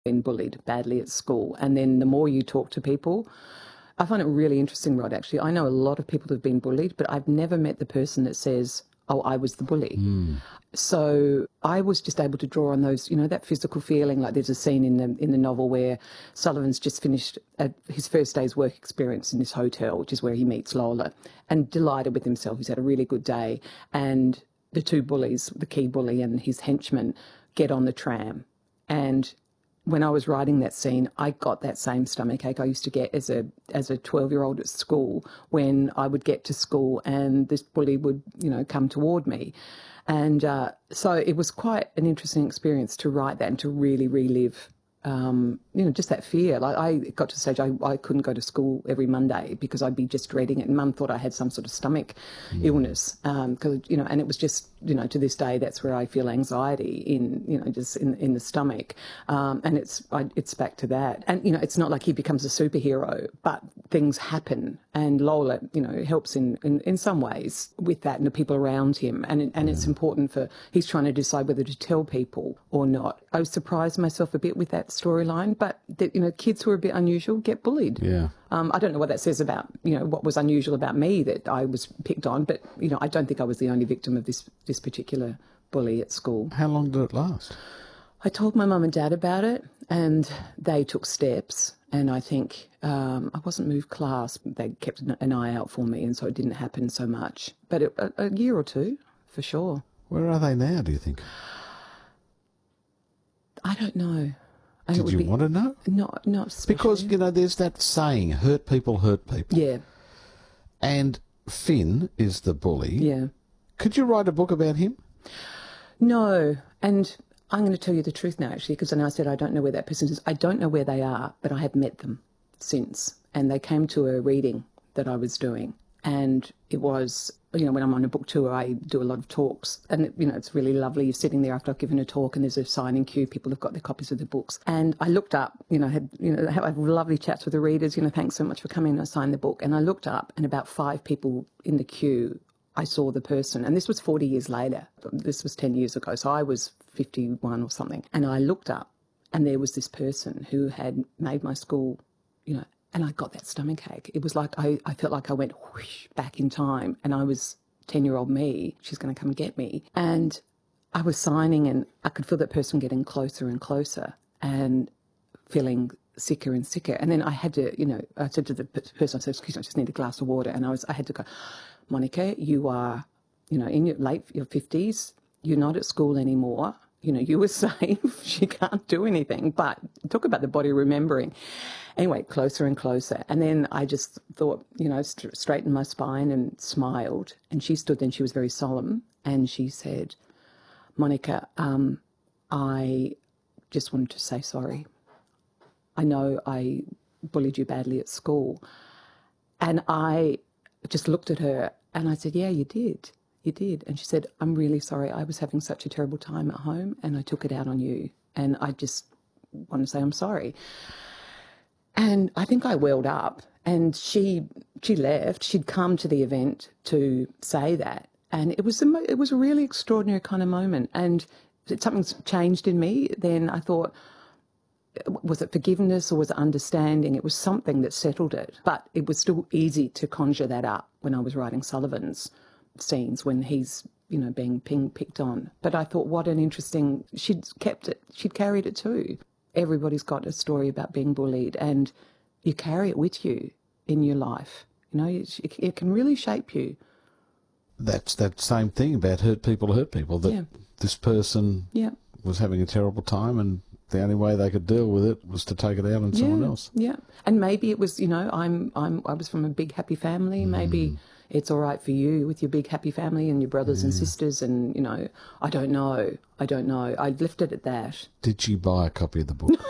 been bullied badly at school. And then the more you talk to people, I find it really interesting, Rod, actually. I know a lot of people who've been bullied, but I've never met the person that says, oh, I was the bully. So I was just able to draw on those, that physical feeling. Like there's a scene in the novel where Sullivan's just finished his first day's work experience in this hotel, which is where he meets Lola, and delighted with himself. He's had a really good day. And the two bullies, the key bully and his henchman, get on the tram. And when I was writing that scene, I got that same stomachache I used to get as a 12-year-old at school when I would get to school and this bully would, come toward me. And so it was quite an interesting experience to write that and to really relive, just that fear. Like I got to the stage I couldn't go to school every Monday because I'd be just dreading it. And Mum thought I had some sort of stomach illness, because and it was just, to this day, that's where I feel anxiety just in the stomach. And it's back to that. And, it's not like he becomes a superhero, but things happen. And Lola, helps in some ways with that and the people around him. And it's important he's trying to decide whether to tell people or not. I was surprised myself a bit with that storyline, but kids who are a bit unusual get bullied. Yeah. I don't know what that says about, what was unusual about me that I was picked on, but, I don't think I was the only victim of this particular bully at school. How long did it last? I told my mum and dad about it and they took steps, and I think I wasn't moved class. They kept an eye out for me, and so it didn't happen so much. But a year or two, for sure. Where are they now, do you think? I don't know. Did you want to know? Not especially. Because, there's that saying, hurt people hurt people. Yeah. And Finn is the bully. Yeah. Could you write a book about him? No. And I'm going to tell you the truth now, actually, because I said I don't know where that person is. I don't know where they are, but I have met them since. And they came to a reading that I was doing. And it was, when I'm on a book tour, I do a lot of talks. And, it's really lovely. You're sitting there after I've given a talk and there's a signing queue. People have got their copies of the books. And I looked up, have lovely chats with the readers. Thanks so much for coming. I signed the book. And I looked up and about 5 people in the queue, I saw the person. And this was 40 years later. This was 10 years ago. So I was 51 or something. And I looked up and there was this person who had made my school, and I got that stomachache. It was like I felt like I went whoosh back in time, and I was 10-year-old me. She's going to come and get me. And I was signing and I could feel that person getting closer and closer and feeling sicker and sicker. And then I had to, I said to the person, I said, excuse me, I just need a glass of water. And I had to go, Monica, you are, in your 50s. You're not at school anymore. You were safe. She can't do anything. But talk about the body remembering. Anyway, closer and closer. And then I just thought, straightened my spine and smiled. And she stood there and she was very solemn. And she said, Monica, I just wanted to say sorry. I know I bullied you badly at school. And I just looked at her and I said, yeah, you did. You did. And she said, I'm really sorry. I was having such a terrible time at home and I took it out on you. And I just want to say I'm sorry. And I think I welled up and she left. She'd come to the event to say that. And it was a really extraordinary kind of moment. And something's changed in me. Then I thought, was it forgiveness or was it understanding? It was something that settled it. But it was still easy to conjure that up when I was writing Sullivan's scenes when he's, being picked on. But I thought, what an interesting, she'd kept it, she'd carried it too. Everybody's got a story about being bullied and you carry it with you in your life. It can really shape you. That's that same thing about hurt people, that this person was having a terrible time and the only way they could deal with it was to take it out on someone else. Yeah. And maybe it was, I was from a big happy family. Maybe it's all right for you with your big happy family and your brothers and sisters and, I don't know. I'd left it at that. Did she buy a copy of the book?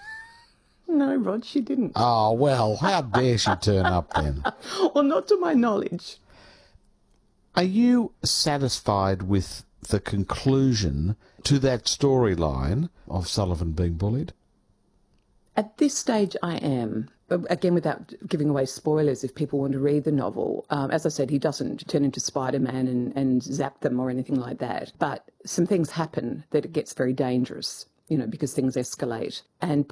No, Rod, she didn't. Oh, well, how dare she turn up then? Well, not to my knowledge. Are you satisfied with the conclusion to that storyline of Sullivan being bullied? At this stage, I am. Again, without giving away spoilers, if people want to read the novel, as I said, he doesn't turn into Spider-Man and zap them or anything like that. But some things happen that it gets very dangerous. because things escalate. And